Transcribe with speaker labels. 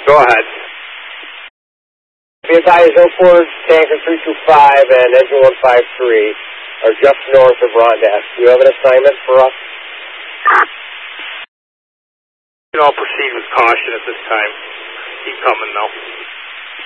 Speaker 1: Go ahead.
Speaker 2: BSI is 04, Tanker 325 and Engine 153 are just north of Rondash. Do you have an assignment for us?
Speaker 1: You can all proceed with caution at this time. Keep coming, though.